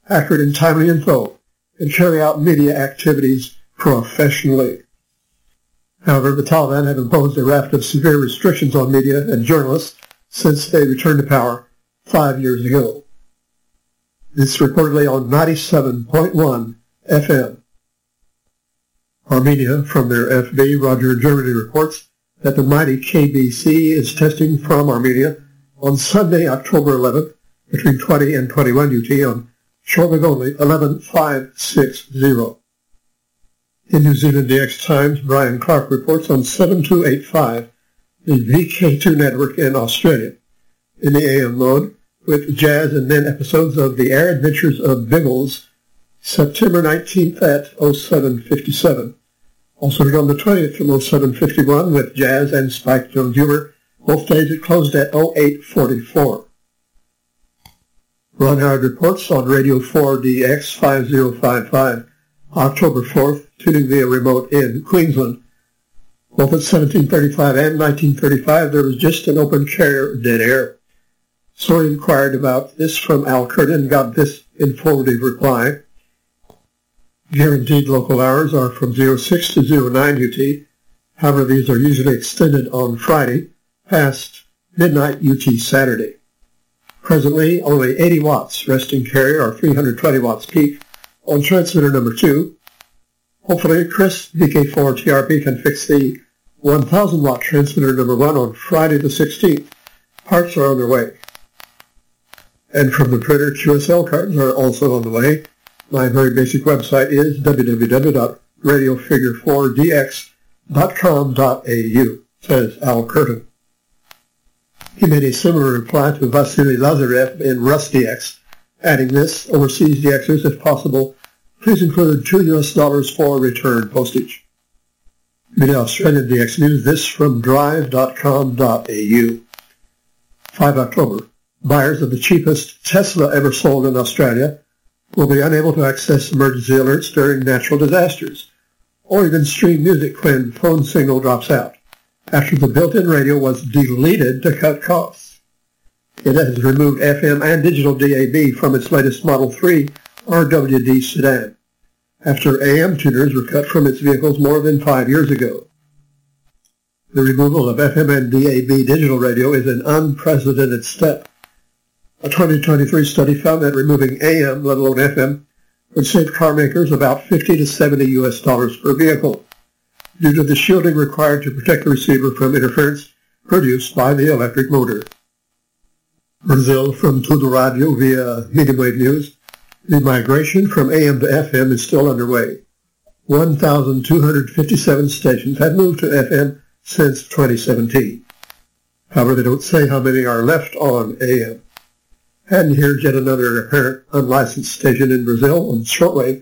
accurate and timely info, and carry out media activities professionally. However, the Taliban have imposed a raft of severe restrictions on media and journalists since they returned to power 5 years ago. This is reportedly on 97.1 FM. Armenia, from their FB, Roger Germany, reports that the mighty KBC is testing from Armenia on Sunday, October 11th, between 20 and 21 UT on shortwave only 11560. In New Zealand DX Times, Brian Clark reports on 7285, the VK2 network in Australia, in the AM mode, with jazz and then episodes of The Air Adventures of Biggles, September 19th at 0757. Also on the 20th from 0751 with jazz and Spike Jones humor. Both days it closed at 0844. Ron Howard reports on Radio 4DX 5055, October 4th, tuning via remote in Queensland. Both at 1735 and 1935, there was just an open carrier dead air. So he inquired about this from Al Curtin and got this informative reply. Guaranteed local hours are from 06 to 09 UT. However, these are usually extended on Friday past midnight UT Saturday. Presently, only 80 watts resting carrier or 320 watts peak on transmitter number 2. Hopefully, Chris VK4 TRP can fix the 1000 watt transmitter number 1 on Friday the 16th. Parts are on their way. And from the printer, QSL cards are also on the way. My very basic website is www.radio4dx.com.au, says Al Curtin. He made a similar reply to Vasily Lazarev in RusDX, adding this: overseas DXers, if possible, please include $2 for return postage. Mid-Australian DX News, this from drive.com.au. 5 October. Buyers of the cheapest Tesla ever sold in Australia will be unable to access emergency alerts during natural disasters, or even stream music when phone signal drops out, after the built-in radio was deleted to cut costs. It has removed FM and digital DAB from its latest Model 3 RWD sedan, after AM tuners were cut from its vehicles more than 5 years ago. The removal of FM and DAB digital radio is an unprecedented step. A 2023 study found that removing AM, let alone FM, would save car makers about $50 to $70 per vehicle, due to the shielding required to protect the receiver from interference produced by the electric motor. Brazil, from Tudo Radio via Medium Wave News, the migration from AM to FM is still underway. 1,257 stations have moved to FM since 2017. However, they don't say how many are left on AM. And here's yet another apparent unlicensed station in Brazil on shortwave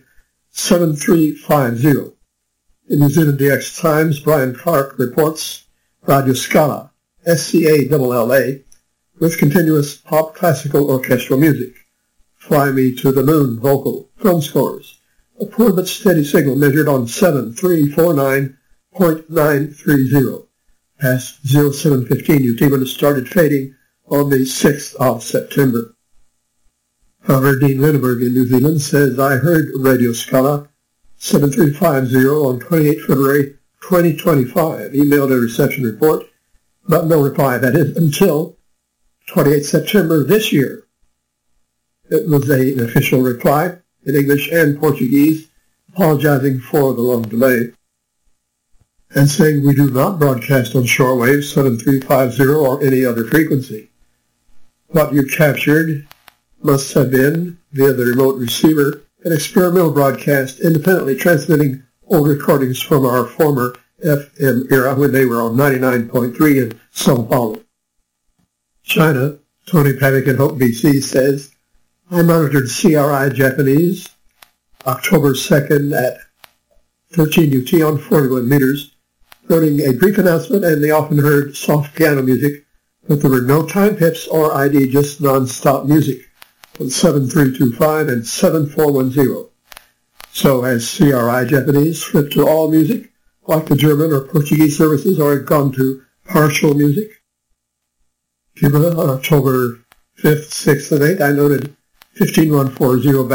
7350. In New Zealand DX Times, Brian Clark reports Radio Scala, SCALLA, with continuous pop classical orchestral music. Fly Me to the Moon vocal, film scores. A poor but steady signal measured on 7349.930. Past 0715 UT when it started fading on the 6th of September. However, Dean Lindbergh in New Zealand says, I heard Radio Scala 7350 on 28 February 2025. Emailed a reception report, but no reply. That is until 28 September this year. It was an official reply in English and Portuguese, apologizing for the long delay, and saying we do not broadcast on shortwave 7350 or any other frequency. What you captured must have been, via the remote receiver, an experimental broadcast independently transmitting old recordings from our former FM era when they were on 99.3 in Sao Paulo. China, Tony Paddock in Hope, BC says, I monitored CRI Japanese October 2nd at 13 UT on 41 meters, noting a brief announcement and the often heard soft piano music, but there were no time pips or ID, just non-stop music on 7325 and 7410. So has CRI Japanese flipped to all music, like the German or Portuguese services, or had gone to partial music? Cuba on October 5th, 6th, and 8th, I noted 15140